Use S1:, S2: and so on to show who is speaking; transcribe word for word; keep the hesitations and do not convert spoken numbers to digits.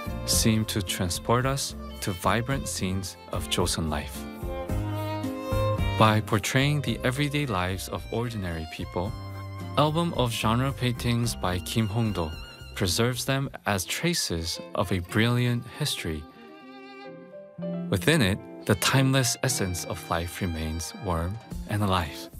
S1: seem to transport us to vibrant scenes of Joseon life. By portraying the everyday lives of ordinary people, Album of Genre Paintings by Kim Hong-do preserves them as traces of a brilliant history. Within it, the timeless essence of life remains warm and alive.